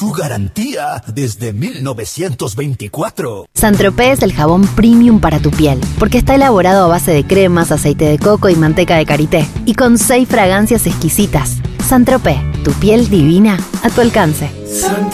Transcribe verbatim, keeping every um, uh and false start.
su garantía desde mil novecientos veinticuatro. Saint-Tropez es el jabón premium para tu piel, porque está elaborado a base de cremas, aceite de coco y manteca de karité, y con seis fragancias exquisitas. Saint-Tropez, tu piel divina a tu alcance.